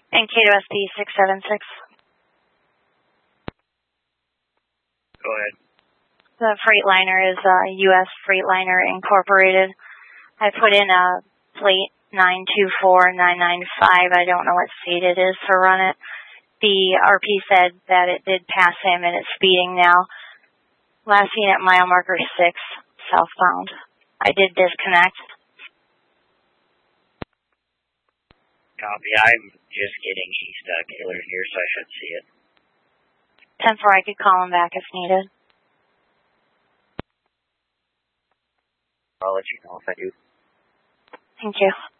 And KWSP 676. Go ahead. The Freightliner is U.S. Freightliner Incorporated. I put in a plate 924995. I don't know what seat it is to run it. The RP said that it did pass him and it's speeding now. Last seen at mile marker 6, southbound. I did disconnect. Copy. I'm just getting East Killer here, so I should see it. 10-4, I could call him back if needed. I'll let you know if I do. Thank you.